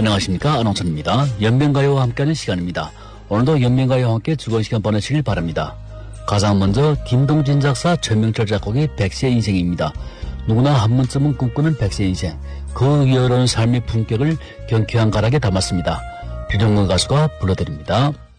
안녕하십니까, 안홍천입니다. 연명가요와 함께하는 시간입니다. 오늘도 연명가요와 함께 즐거운 시간 보내시길 바랍니다. 가장 먼저 김동진 작사, 전명철 작곡의 백세의 인생입니다. 누구나 한 번쯤은 꿈꾸는 백세의 인생, 그 여러운 삶의 품격을 경쾌한 가락에 담았습니다. 유정근 가수가 불러드립니다.